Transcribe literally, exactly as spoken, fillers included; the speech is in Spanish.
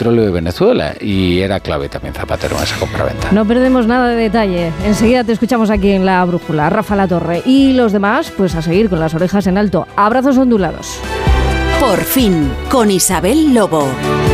petróleo de Venezuela y era clave también Zapatero en esa compraventa. No perdemos nada de detalle. Enseguida te escuchamos aquí en La Brújula. Rafa La Torre. Y los demás, pues a seguir con las orejas en alto. Abrazos ondulados. Por fin, con Isabel Lobo.